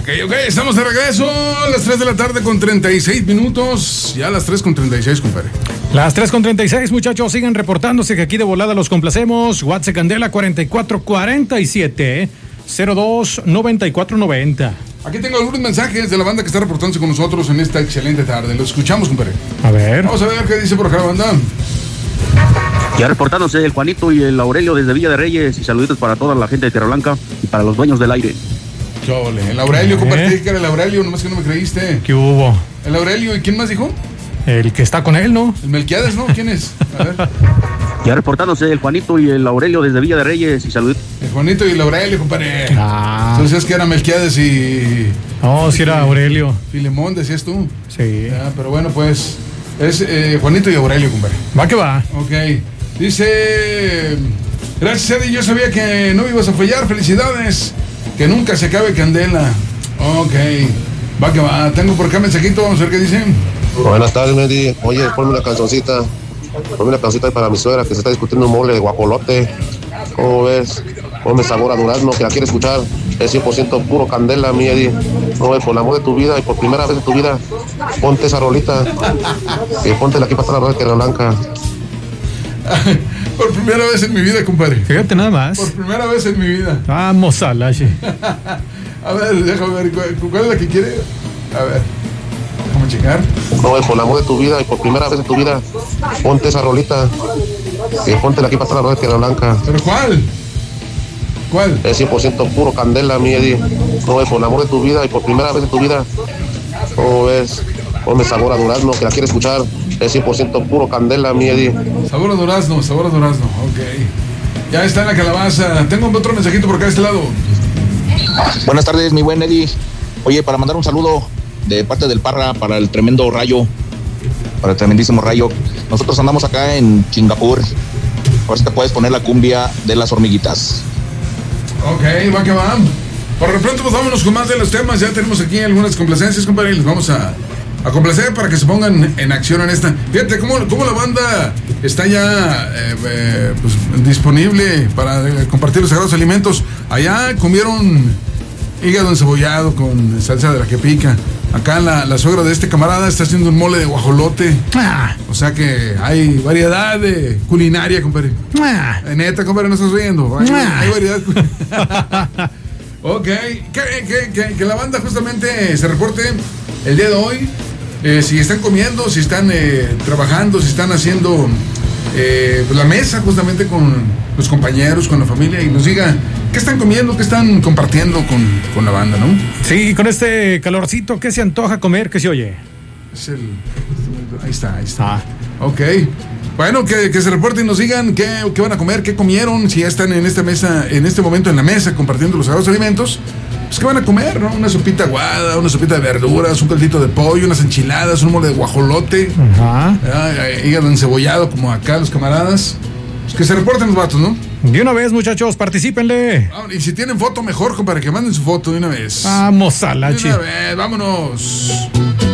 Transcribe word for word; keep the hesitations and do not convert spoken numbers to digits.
Ok, ok, estamos de regreso a las tres de la tarde con treinta y seis minutos. Ya a las tres con treinta y seis, compadre. Las tres con treinta y seis, muchachos, sigan reportándose que aquí de volada los complacemos. WhatsApp Candela cuarenta y cuatro cuarenta y siete cero dos noventa y cuatro noventa. Aquí tengo algunos mensajes de la banda que está reportándose con nosotros en esta excelente tarde. Los escuchamos, compadre. A ver. Vamos a ver qué dice por acá la banda. Ya reportándose el Juanito y el Aurelio desde Villa de Reyes, y saluditos para toda la gente de Tierra Blanca y para los dueños del aire. Chole, el Aurelio, compartí que era el Aurelio, nomás que no me creíste. ¿Qué hubo? El Aurelio, ¿y quién más dijo? El que está con él, ¿no? El Melquiades, ¿no? ¿Quién es? A ver. Ya reportándose el Juanito y el Aurelio desde Villa de Reyes, y saluditos. El Juanito y el Aurelio, compadre. Ah. Entonces es que era Melquiades y... No, si era Aurelio. Filemón, decías tú. Sí. Ya, pero bueno, pues es eh, Juanito y Aurelio, compadre. Va que va. Ok. Dice... Gracias, Eddie, yo sabía que no ibas a fallar. Felicidades. Que nunca se acabe Candela. Ok. Va que va. Tengo por acá mensajito, vamos a ver qué dicen. Buenas tardes, Eddie. Oye, ponme una cancioncita. Ponme una cancioncita para mi suegra que se está discutiendo un mole de guajolote. ¿Cómo ves? Ponme sabor a durazno, que la quiere escuchar. Es cien por ciento puro Candela, mi Eddie. No, por el amor de tu vida y por primera vez en tu vida, ponte esa rolita. Y ponte aquí para atrás, que era blanca. Por primera vez en mi vida, compadre. Fíjate nada más. Por primera vez en mi vida. Vamos a la... A ver, déjame ver. ¿Cuál, cuál es la que quiere? A ver. Déjame checar. No, por el amor de tu vida y por primera vez en tu vida, ponte esa rolita. Y ponte aquí para atrás, que era blanca. ¿Pero cuál? ¿Cuál? Es cien por ciento puro Candela, mi Eddie. No, por el amor de tu vida y por primera vez en tu vida. ¿Cómo ves? Ponme sabor a durazno, que la quiere escuchar. Es cien por ciento puro Candela, mi Eddie. Sabor a durazno, sabor a durazno. Ok. Ya está en la calabaza. Tengo otro mensajito por acá de este lado. Buenas tardes, mi buen Eddie. Oye, para mandar un saludo de parte del Parra para el tremendo Rayo, para el tremendísimo Rayo. Nosotros andamos acá en Singapur. A ver si te puedes poner la cumbia de las hormiguitas. Ok, va que va. Por lo pronto, pues vámonos con más de los temas. Ya tenemos aquí algunas complacencias, compadre, y les vamos a, a complacer para que se pongan en acción en esta. Fíjate cómo, cómo la banda está ya eh, eh, pues, disponible para eh, compartir los sagrados alimentos. Allá comieron hígado encebollado con salsa de la que pica. Acá la, la suegra de este camarada está haciendo un mole de guajolote. Ah. O sea que hay variedad de culinaria, compadre. Ah. Neta, compadre, no estás riendo. Hay, Ah. hay variedad. Ok, que, que, que, que la banda justamente se reporte el día de hoy. Eh, si están comiendo, si están eh, trabajando, si están haciendo eh, pues la mesa justamente con los compañeros, con la familia, y nos diga qué están comiendo, qué están compartiendo con, con la banda, ¿no? Sí, con este calorcito, ¿qué se antoja comer? ¿Qué se oye? Es el, ahí está, ahí está. Ah. Ok. Bueno, que, que se reporten y nos digan qué, qué van a comer, qué comieron, si ya están en esta mesa, en este momento en la mesa compartiendo los sagrados alimentos, pues qué van a comer, ¿no? Una sopita aguada, una sopita de verduras, un caldito de pollo, unas enchiladas, un mole de guajolote, Ajá. eh, hígado encebollado como acá los camaradas. Pues que se reporten los vatos, ¿no? De una vez, muchachos, particípenle. Ah, y si tienen foto, mejor, compadre, que manden su foto de una vez. Vamos a la De chi. una vez, vámonos.